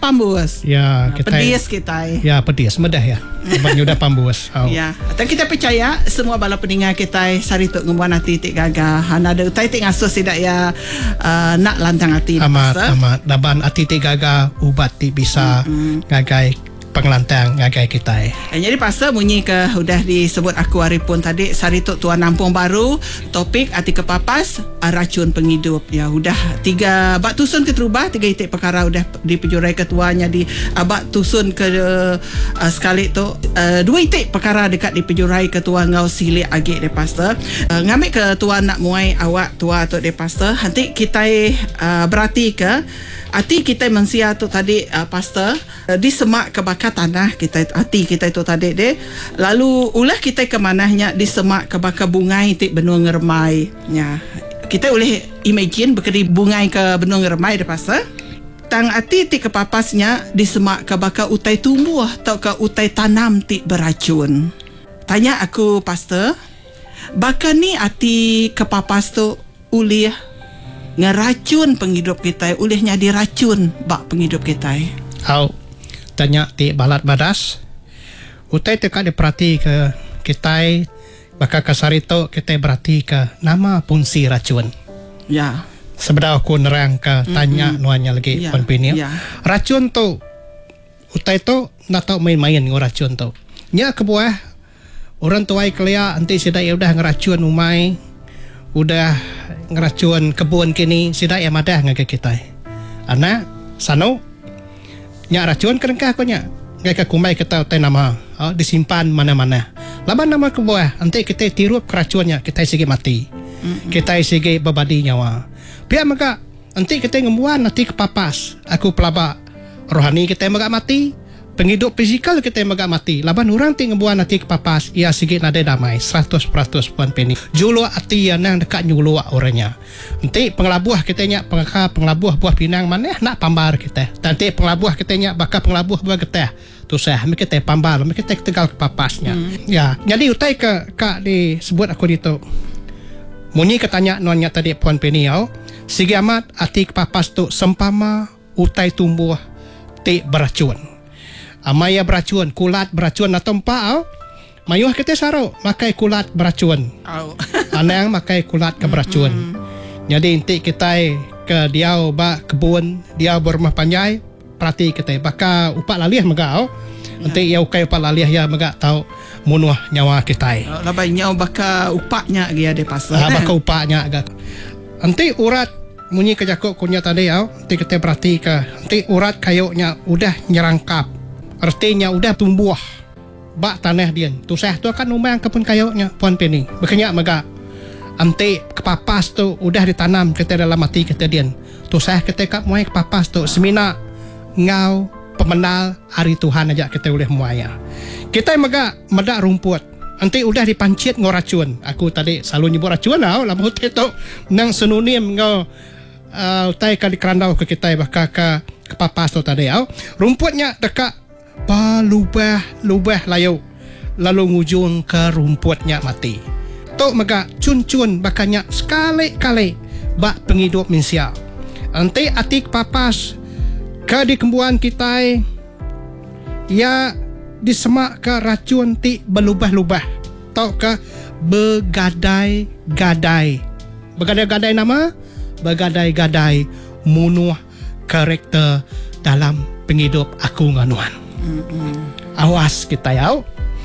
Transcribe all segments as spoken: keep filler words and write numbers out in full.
pambus. Ya, kita pedis kita. Ya, pedis medah ya. Abang udah pambus. Oh. Ya, dan kita percaya semua bala pendengar kita sari tu ngembuan hati tik gagah. Hana ada utai tik ngasuh tidak ya uh, nak lantang hati. Amat masa. amat. Daban hati tik gagah ubat tik bisa mm-hmm. gagai pengelantang ngagai kita. Eh, jadi pasal bunyi ke sudah disebut aku hari pun tadi sari tu tuan Nampung Baru topik arti kepapas racun penghidup. Ya sudah tiga bak tusun ke terubah tiga itik perkara sudah dipejurai ketuanya di uh, bak tusun ke uh, sekali tu uh, dua itik perkara dekat dipejurai ketua ngau silik agik de pastor. Uh, ngambil ke tuan nak muai awak tua tu de pastor. Nanti kita uh, berarti ke hati kita mensia tu tadi uh, pastor uh, di semak ke bakar tanah kita hati kita itu tadi deh. Lalu ulah kita ke manahnya di semak ke bakar bungai tik benua ngermai. Ya. Kita boleh imagine berkeri bungai ke benua ngermai de pastor. Tang hati tik kepapasnya di semak ke bakar utai tumbuh atau ke utai tanam tik beracun. Tanya aku pastor, bakar ni hati kepapas tu ulih ngeracun penghidup kita, ulihnya diracun bak penghidup kita. Au tanya ti balat badas. Utai teka diperhati ke kita bakal kasarito kita berarti ke nama fungsi racun. Ya. Sebenarnya aku nerang ke tanya mm-hmm. nuanya lagi ya. Penpini. Ya. Racun tu utai tu nak tahu main-main ngau racun tu. Nya kebuah orang tuai kelia anti sedai udah ngeracun umai. Udah ngeracun kebun kini sida yang madah ngagai kita. Anak sano nya racun kerengkah aku nya. Ngagai kumai kita utai nama oh, disimpan mana-mana. Laban nama kebuah nanti kita tirup keracunnya kita sige mati. Mm-hmm. Kita sige babadi nyawa. Biar maka nanti kita ngembuan nanti kepapas. Aku pelaba rohani kita maga mati. Penghidup fizikal kita maga mati. Laban orang ti ngembuan nanti kepapas. Ia sige nade damai seratus peratus puan peni. Julu ati yang dekat nyulu orangnya. Nanti penglabuh kita nya pengaka penglabuh buah pinang mana nak pambar kita. Nanti penglabuh kita nya bakal penglabuh buah getah. Tu saya mereka kita pambar, mereka kita tegal kepapasnya. Hmm. Ya, jadi utai ke kak disebut aku dito. Muni ketanya nonnya tadi puan peni au. Sige amat ati kepapas tu sempama utai tumbuh ti beracun. Amaya beracun, kulat beracun atau empau. Mayuh kita saro makai kulat beracun. Oh. Anang makai kulat ke beracun. Mm-hmm. Jadi inti kita ke diau ba kebun, diau berumah panjai, perhati kita baka upak laliah megau. Nanti ya ukai upak laliah ya mega tahu munuh nyawa kita. Oh, labai nyau baka upaknya dia de pasal. Ah, baka upaknya agak. Nanti urat munyi kejakuk kunya tadi au, nanti kita perhati ke. Nanti urat kayunya udah nyerangkap. Artinya udah tumbuh bak tanah dia. Tu saya tu akan umang kebun kayunya puan peni. Bekenya mega ante kepapas tu udah ditanam kita dalam mati kita dia. Tu saya ketika muai kepapas tu semina ngau pemenal hari Tuhan aja kita boleh muaya. Kita mega medak rumput. Ante udah dipancit ngau racun. Aku tadi selalu nyebut racun tau. Lama hotel tu nang sinonim ngau uh, utai kali kerandau ke kita bakal ke kepapas tu tadi tau. Rumputnya dekat pa lubah lubah layu lalu ngujung ke rumputnya mati. Tok mega cun-cun bakanya sekali-kali bak penghidup manusia. Ante atik papas ke di kembuan kita ya disemak ke racun ti berlubah-lubah. Tok ke begadai-gadai. Begadai-gadai nama begadai-gadai munuh karakter dalam penghidup aku nganuan. Mm-hmm. Awas kita ya.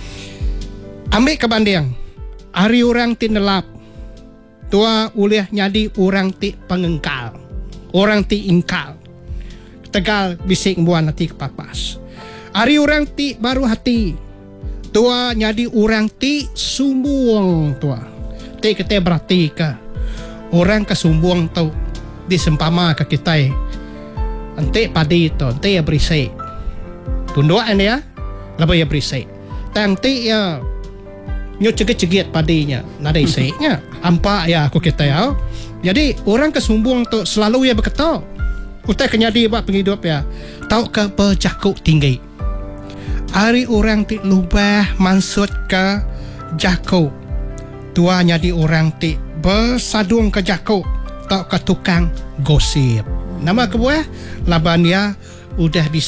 Ambil ke banding. Hari orang ti nelap. Tua ulih nyadi orang ti pengengkal. Orang ti ingkal. Tegal bisik buan hati kepapas. Hari orang ti baru hati. Tua nyadi orang ti sumbung tua. Ti kita berarti ke. Orang kesumbung tu disempama ke kita. Ante padi tu. Ante ya berisik. Tunduan ya, lebih ya berisik. Tangti ya, nyu cegit-cegit padinya, nada isiknya. Ampak ya aku kita ya. Jadi orang kesumbung tu selalu ya berkata, utai kenyadi buat penghidup ya. Tahu ke berjakuk tinggi. Hari orang ti lubah mansut ke jakuk. Tua nyadi orang ti bersadung ke jakuk. Tahu ke tukang gosip. Nama kebuah laban ya udah